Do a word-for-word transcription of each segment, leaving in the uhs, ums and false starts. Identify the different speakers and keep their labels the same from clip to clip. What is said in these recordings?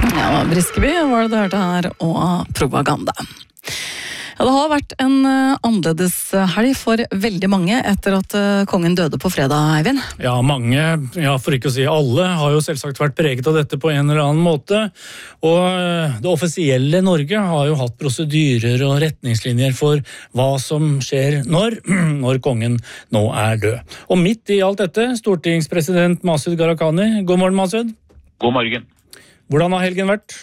Speaker 1: Ja, Briskeby var det du hørte her, og propaganda. Ja, det har vært en annerledes helg for veldig mange etter at kongen døde på fredag, Eivind.
Speaker 2: Ja, mange, ja, for ikke å si alle, har jo selvsagt vært preget av dette på en eller annen måte. Og det offisielle Norge har jo hatt prosedyrer og retningslinjer for hva som skjer når, når kongen nå er død. Og midt i alt dette, stortingspresident Masud Gharahkhani. God morgen, Masud.
Speaker 3: God morgen.
Speaker 2: Hvordan har helgen vært?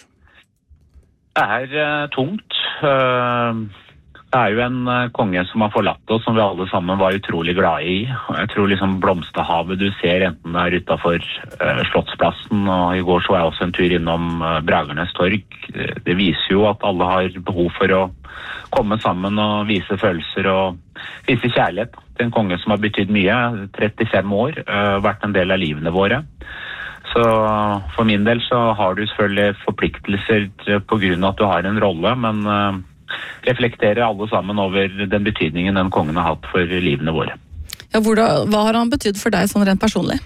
Speaker 3: Det er uh, tungt. Uh, det er jo en uh, konge som har forlatt oss, som vi alle sammen var utrolig glade i. Jeg tror liksom blomsterhavet du ser enten det er utenfor uh, Slottsplassen, og i går så var jeg også en tur innom uh, Bragernes torg. Det viser jo at alle har behov for å komme sammen og vise følelser og vise kjærlighet til en konge som har betydd mye. trettifem år, uh, vært en del av livene våre. Så for min del så har du selvfølgelig forpliktelser på grunn av at du har en rolle, men uh, reflekterer alle sammen over den betydningen den kongen har hatt for livene våre.
Speaker 1: Ja, hvordan, hva har han betydd for deg sånn rent personlig?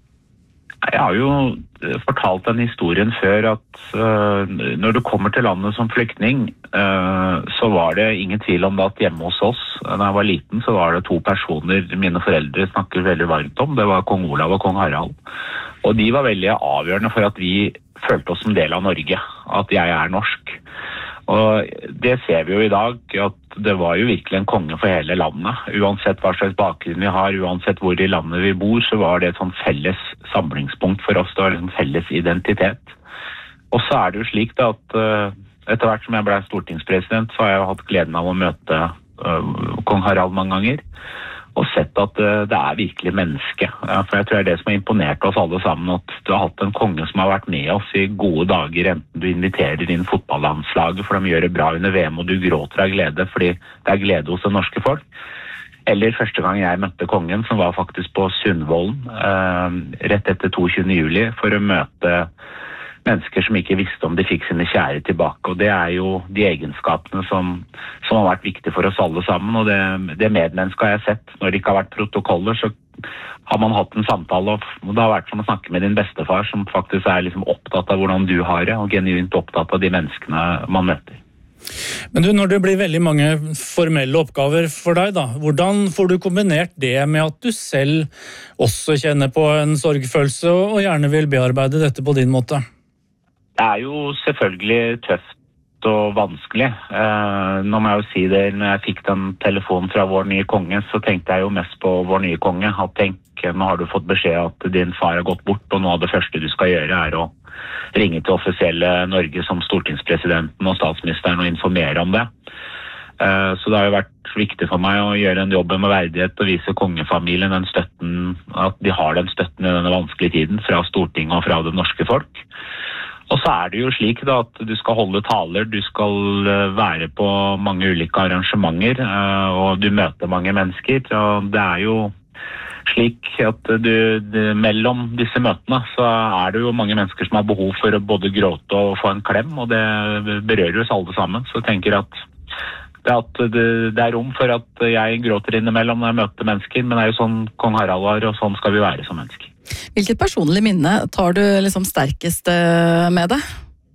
Speaker 3: Jeg har jo fortalt den historien før at uh, når du kommer til landet som flyktning, uh, så var det ingen tvil om det at hjemme hos oss, da jeg var liten, så var det to personer mine foreldre snakker veldig varmt om. Det var kong Olav og kong Harald. Og de var veldig avgjørende for at vi følte oss som del av Norge, at jeg er norsk. Og det ser vi jo i dag, at det var jo virkelig en konge for hele landet. Uansett hva slags bakgrunn vi har, uansett hvor i landet vi bor, så var det et sånn felles samlingspunkt for oss. Det var en felles identitet. Og så er det jo slik da, at uh, etter hvert som jeg ble stortingspresident, så har jeg jo hatt gleden av å møte uh, kong Harald mange ganger. Og sett at det er virkelig menneske. For jeg tror det er det som har imponert oss alle sammen, at du har hatt en konge som har vært med oss i gode dager, enten du inviterer inn fotballandslaget, for de gjør det bra under V M, og du gråter av glede, fordi det er glede hos det norske folk. Eller første gang jeg møtte kongen, som var faktisk på Sundvolden, rett etter toogtyvende juli, for å møte mennesker som ikke visste om de fikk sine kjære tilbake. Og det er jo de egenskapene som, som har vært viktige for oss alle sammen. Og det, det medmennesket har jeg sett. Når det ikke har vært protokoller, så har man hatt en samtale. Og det har vært som å snakke med din bestefar, som faktisk er liksom opptatt av hvordan du har det, og genuint opptatt av de menneskene man møter.
Speaker 2: Men du, når det blir veldig mange formelle oppgaver for deg, da, hvordan får du kombinert det med at du selv også kjenner på en sorgfølelse og gjerne vil bearbeide dette på din måte?
Speaker 3: Det er jo selvfølgelig tøft og vanskelig. Eh, nå må jeg jo si det, når jeg fikk den telefonen fra vår nye konge, så tenkte jeg jo mest på vår nye konge. At tenk, nå har du fått beskjed at din far har gått bort, og noe av det første du skal gjøre er å ringe til offisielle Norge som stortingspresidenten og statsministeren og informere om det. Eh, så det har jo vært viktig for meg å gjøre en jobb med verdighet og vise kongefamilien den støtten, at de har den støtten i denne vanskelige tiden fra Stortinget og fra det norske folk. Og så er det jo slik da, at du skal holde taler, du skal være på mange ulike arrangementer, og du møter mange mennesker. Og det er jo slik at du, du, mellom disse møtene så er det jo mange mennesker som har behov for å både gråte og få en klem, og det berører oss alle sammen. Så jeg tenker at det, at det, det er rom for at jeg gråter innimellom når jeg møter mennesker, men det er jo sånn kong Harald var, og sånn skal vi være som mennesker.
Speaker 1: Hvilket personlig minne tar du liksom sterkest med det?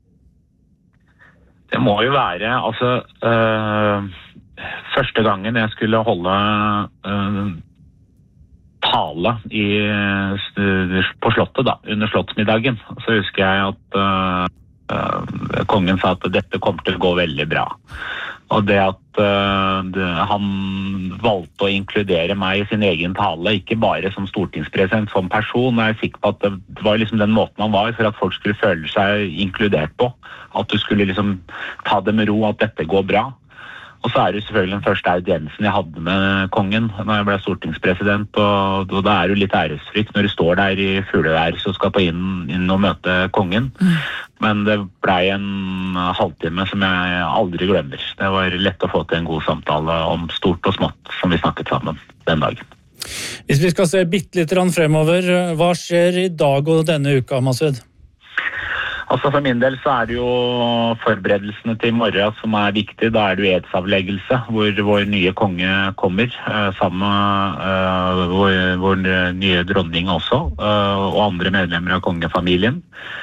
Speaker 3: Det må jo være, altså, øh, første gangen jeg skulle holde øh, tale i, på slottet da, under slottsmiddagen, så husker jeg at øh, øh, kongen sa at dette kommer til å gå veldig bra. Og det at uh, det, han valgte å inkludere meg i sin egen tale, ikke bare som stortingspresident, som person, jeg er sikker på at det var liksom den måten han var for at folk skulle føle seg inkludert på. At du skulle liksom ta det med ro, at dette går bra. Og så er det selvfølgelig den første audiensen jeg hadde med kongen når jeg ble stortingspresident, og, og da er det jo litt æresfrykt når du står der i fuglevær så skal på inn, inn og møte kongen. Mm. Men det ble en halvtime som jeg aldri glemmer. Det var lett å få til en god samtale om stort og smått som vi snakket sammen den dagen.
Speaker 2: Hvis vi skal se bitte litt fremover, hva skjer i dag og denne uka, Masud?
Speaker 3: Altså For min del så er det jo forberedelsene til i morgen som er viktig. Da er det jo edsavleggelse, hvor vår nye konge kommer, sammen med uh, vår, vår nye dronning også, uh, og andre medlemmer av kongefamilien.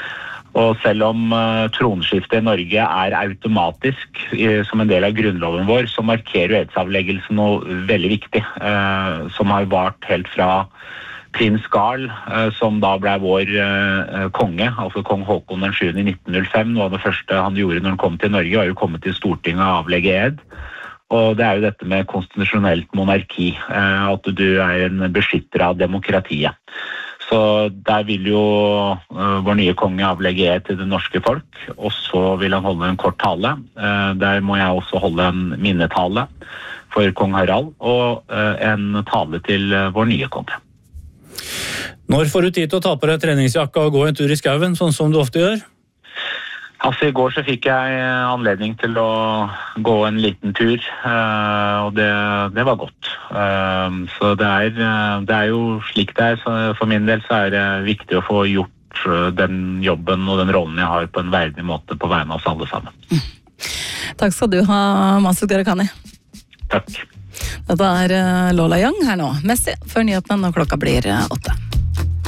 Speaker 3: Og selv om uh, tronskiftet i Norge er automatisk uh, som en del av grunnloven vår, så markerer edsavleggelsen noe veldig viktig, uh, som har vart helt fra prins Carl, uh, som da ble vår uh, konge, altså kong Håkon den sjuende i nitten null fem. Noe av det første han gjorde når han kom til Norge, var jo å komme til Stortinget og avlegge ed. Og det er jo dette med konstitusjonelt monarki, uh, at du er en beskytter av demokratiet. Så der vil jo uh, vår nye konge avlegge ed til det norske folk, og så vil han holde en kort tale. Uh, der må jeg også holde en minnetale for kong Harald, og uh, en tale til uh, vår nye konge.
Speaker 2: Når får du tid til å ta på deg treningsjakka og gå en tur i skauen, sånn som du ofte gjør?
Speaker 3: Altså, i går så fikk jeg anledning til å gå en liten tur, og det, det var godt. Så det er, det er jo slik det er. Så for min del så er det viktig å få gjort den jobben og den rollen jeg har på en verdig måte på vegne av oss alle sammen.
Speaker 1: Mm. Takk skal du ha, Masud Gharahkhani.
Speaker 3: Takk.
Speaker 1: Dette er Lola Young her nå, Messi, før nyhetene når klokka blir åtte.